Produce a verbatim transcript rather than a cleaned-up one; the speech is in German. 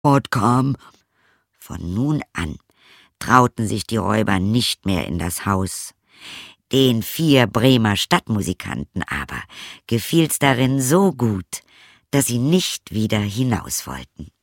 Ort kam. Von nun an trauten sich die Räuber nicht mehr in das Haus. Den vier Bremer Stadtmusikanten aber gefiel's darin so gut, dass sie nicht wieder hinaus wollten.